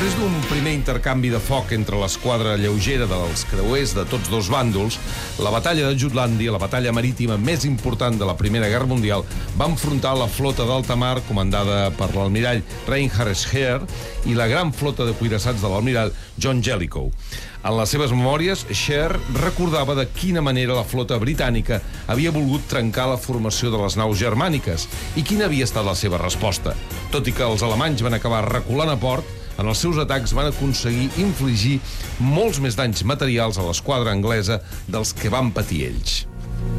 Després d'un primer intercanvi de foc entre l'esquadra lleugera dels creuers de tots dos bàndols, la batalla de Jutlàndia, la batalla marítima més important de la Primera Guerra Mundial, va enfrontar la flota d'alta mar comandada per l'almirall Reinhard Scheer i la gran flota de cuirassats de l'almirall John Jellicoe. En les seves memòries, Scheer recordava de quina manera la flota britànica havia volgut trencar la formació de les naus germàniques i quina havia estat la seva resposta. Tot i que els alemanys van acabar reculant a port, en els seus atacs van aconseguir infligir molts més danys materials a l'esquadra anglesa dels que van patir ells.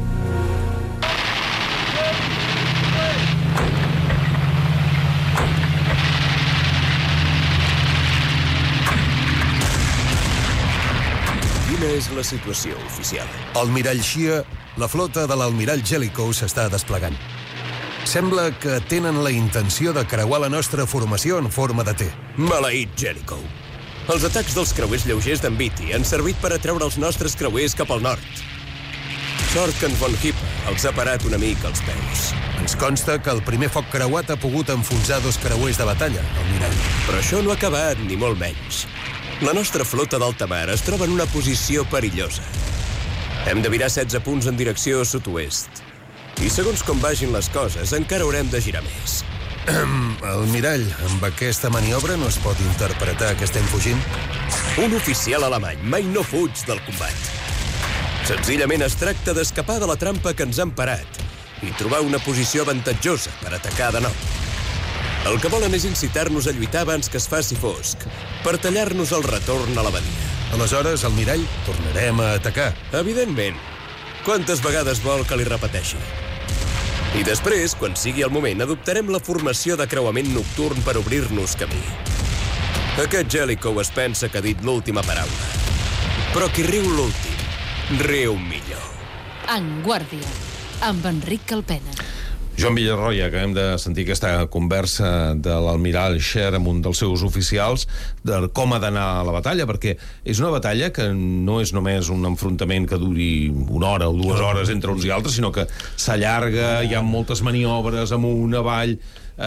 Quina és la situació oficial? Almirall Scheer, la flota de l'almirall Jellicoe s'està desplegant. Sembla que tenen la intenció de creuar la nostra formació en forma de T. Maleït Jellicoe. Els atacs dels creuers lleugers d'en Beatty han servit per atreure els nostres creuers cap al nord. Sort que en Von Hipper els ha parat una mica als peus. Ens consta que el primer foc creuat ha pogut enfonsar 2 creuers de batalla, almirall. Però això no ha acabat, ni molt menys. La nostra flota d'alta mar es troba en una posició perillosa. Hem de virar 16 punts en direcció sud-oest. I segons com vagin les coses, encara haurem de girar més. Almirall, amb aquesta maniobra no es pot interpretar que estem fugint? Un oficial alemany mai no fuig del combat. Senzillament es tracta d'escapar de la trampa que ens han parat i trobar una posició avantatjosa per atacar de nou. El que volen és incitar-nos a lluitar abans que es faci fosc, per tallar-nos el retorn a la badia. Aleshores, almirall, tornarem a atacar. Evidentment. Quantes vegades vol que li repeteixi? I després, quan sigui el moment, adoptarem la formació de creuament nocturn per obrir-nos camí. Aquest Jellicoe es pensa que ha dit l'última paraula. Però qui riu l'últim, riu millor. En Guàrdia, amb Enric Calpena. Joan Villarroya, acabem de sentir aquesta conversa de l'almirall Scheer amb un dels seus oficials de com ha d'anar a la batalla, perquè és una batalla que no és només un enfrontament que duri 1 hora o 2 hores entre uns i altres, sinó que s'allarga, hi ha moltes maniobres amunt, avall.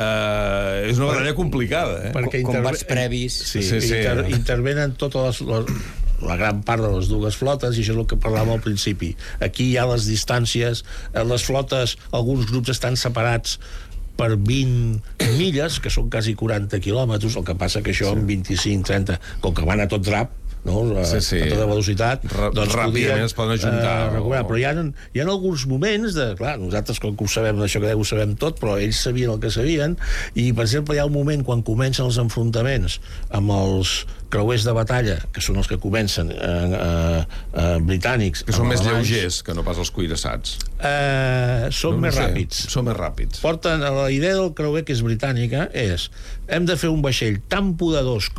És una batalla complicada, perquè combats previs. Intervenen totes la gran part de les 2 flotes, i això és el que parlàvem al principi. Aquí hi ha les distàncies, les flotes, alguns grups estan separats per 20 milles, que són quasi 40 quilòmetres, el que passa que això en 25-30, com que van a tot drap, no? A tota velocitat, doncs ràpidament es poden ajuntar. Però hi ha alguns moments de... Clar, nosaltres com que ho sabem, això que ho sabem tot, però ells sabien el que sabien, i per exemple hi ha un moment quan comencen els enfrontaments amb els creuers de batalla, que són els que comencen britànics, que són més lleugers que no pas els cuirassats. Són més ràpids. Són més ràpids. La idea del creuer, que és britànica, és hem de fer un vaixell tan poderós